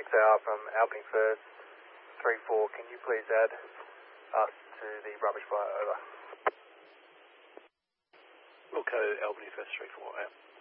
6AR from Albany First 34. Can you please add us to the rubbish fire? Over. Wilco, Albany First 34, out.